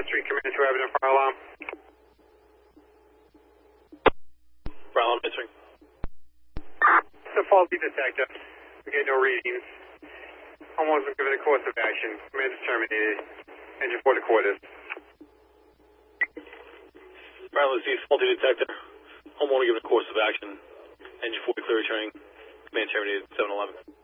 3, command to Avenue fire alarm. Fire alarm answering. It's a faulty detector. We get no readings. Homeowner was given a course of action. Command is terminated. Engine 4 to quarters. Fire alarm sees faulty detector. Homeowner given a course of action. Engine 4 clear returning. Command terminated 711.